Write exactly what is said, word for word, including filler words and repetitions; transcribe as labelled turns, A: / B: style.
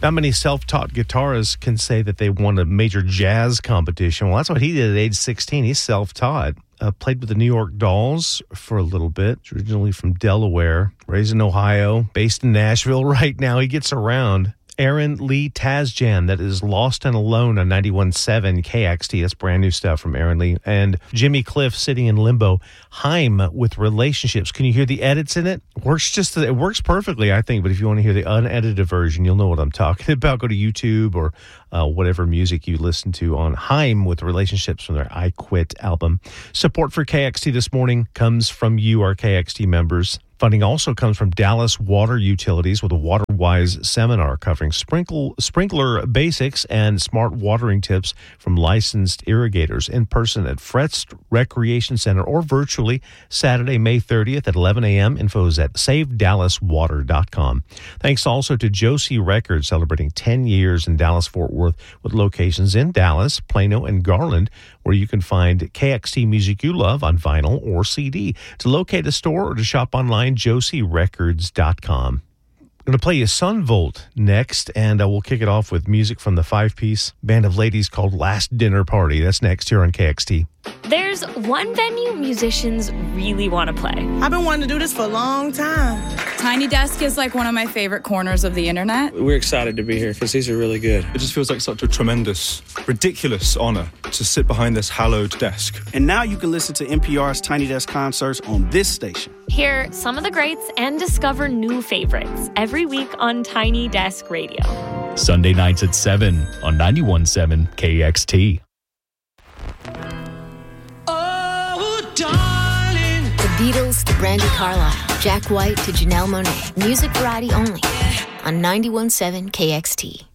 A: Not many self-taught guitarists can say that they won a major jazz competition. Well, that's what he did at age sixteen. He's self-taught. Uh, played with the New York Dolls for a little bit. He's originally from Delaware, raised in Ohio, based in Nashville right now. He gets around. Aaron Lee Tazjan, that is Lost and Alone on ninety-one point seven K X T. That's brand new stuff from Aaron Lee. And Jimmy Cliff, Sitting in Limbo. Haim with Relationships. Can you hear the edits in it? Works just it works perfectly, I think. But if you want to hear the unedited version, you'll know what I'm talking about. Go to YouTube or uh, whatever music you listen to on Haim with Relationships from their I Quit album. Support for K X T this morning comes from you, our K X T members. Funding also comes from Dallas Water Utilities with a WaterWise seminar covering sprinkle, sprinkler basics and smart watering tips from licensed irrigators in person at Fretz Recreation Center or virtually Saturday, May thirtieth at eleven a.m. Info is at save dallas water dot com. Thanks also to Josie Records, celebrating ten years in Dallas-Fort Worth with locations in Dallas, Plano, and Garland, where you can find K X T music you love on vinyl or C D. To locate a store or to shop online, josie records dot com. I'm going to play you Sun Volt next, and uh, we'll kick it off with music from the five-piece band of ladies called Last Dinner Party. That's next here on K X T.
B: There's one venue musicians really want to play.
C: I've been wanting to do this for a long time.
D: Tiny Desk is like one of my favorite corners of the internet.
E: We're excited to be here because these are really good.
F: It just feels like such a tremendous, ridiculous honor to sit behind this hallowed desk.
G: And now you can listen to N P R's Tiny Desk concerts on this station.
B: Hear some of the greats and discover new favorites every week on Tiny Desk Radio.
H: Sunday nights at seven on ninety-one point seven K X T.
I: The Beatles to Brandi Carlile, Jack White to Janelle Monáe. Music variety only on ninety-one point seven K X T.